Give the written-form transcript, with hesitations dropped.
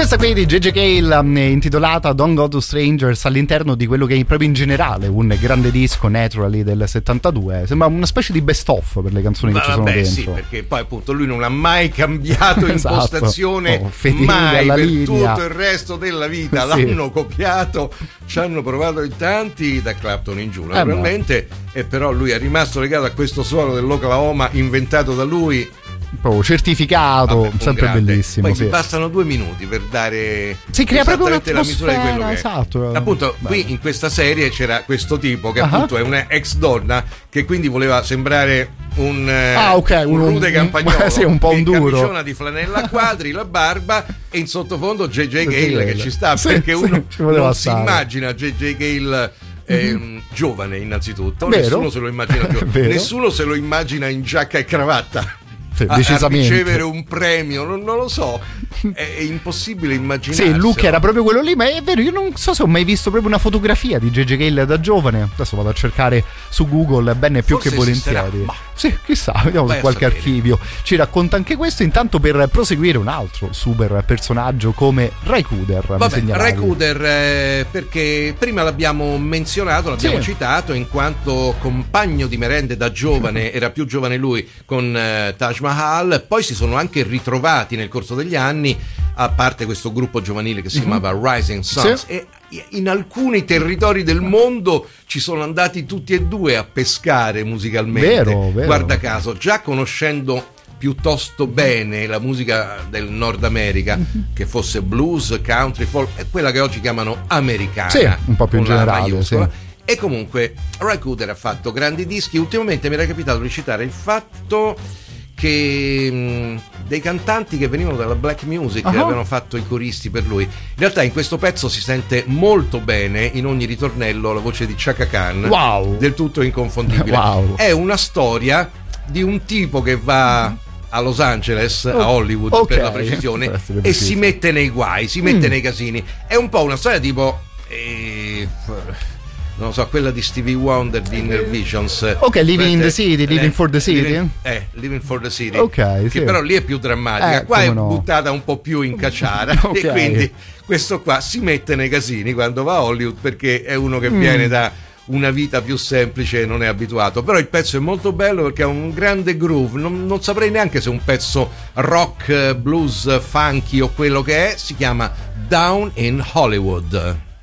Questa qui di J.J. Cale, intitolata Don't Go to Strangers, all'interno di quello che è proprio in generale un grande disco, Naturally, del 72. Sembra una specie di best of per le canzoni che ci sono dentro. Sì, perché poi appunto lui non ha mai cambiato esatto. Impostazione, mai, per linea. Tutto il resto della vita l'hanno copiato, ci hanno provato in tanti, da Clapton in giù naturalmente, e però lui è rimasto legato a questo suono dell'Oklahoma inventato da lui, proprio certificato. Sempre grande. Bellissimo. Poi bastano 2 minuti per dare crea proprio la misura di quello che esatto. è. Appunto, qui in questa serie c'era questo tipo che appunto è una ex donna, che quindi voleva sembrare un rude campagnolo, sì, un po' un duro, camiciona di flanella a quadri, la barba, e in sottofondo J.J. Cale che ci sta, perché uno non si immagina J.J. Cale giovane innanzitutto. Nessuno se lo immagina giovane. Nessuno se lo immagina in giacca e cravatta a ricevere un premio, non lo so, è impossibile immaginare. Sì, il look era proprio quello lì, ma è vero, io non so se ho mai visto proprio una fotografia di J.J. Cale da giovane. Adesso vado a cercare su Google, bene più forse che volentieri. Sì, chissà, vediamo su qualche archivio ci racconta anche questo. Intanto, per proseguire, un altro super personaggio come Ray Cooder. Ray Cooder, perché prima l'abbiamo menzionato, l'abbiamo citato in quanto compagno di merende da giovane, era più giovane lui con Taj Mahal, poi si sono anche ritrovati nel corso degli anni, a parte questo gruppo giovanile che si chiamava Rising Suns, e in alcuni territori del mondo ci sono andati tutti e due a pescare musicalmente. Vero. Guarda caso, già conoscendo piuttosto bene la musica del Nord America, che fosse blues, country, folk, è quella che oggi chiamano americana, un po' più in generale, E comunque Ray Cooder ha fatto grandi dischi. Ultimamente mi era capitato di citare il fatto che dei cantanti che venivano dalla black music avevano fatto i coristi per lui. In realtà in questo pezzo si sente molto bene in ogni ritornello la voce di Chaka Khan, del tutto inconfondibile. È una storia di un tipo che va a Los Angeles, a Hollywood per la precisione, e si mette nei guai, si mette nei casini. È un po' una storia tipo non so, quella di Stevie Wonder di Inner Visions. Living in the City, Living for the City. Living for the City. Che però lì è più drammatica. Qua è buttata un po' più in cacciara. E quindi questo qua si mette nei casini quando va a Hollywood, perché è uno che viene da una vita più semplice e non è abituato. Però il pezzo è molto bello perché ha un grande groove. Non saprei neanche se è un pezzo rock, blues, funky o quello che è. Si chiama Down in Hollywood.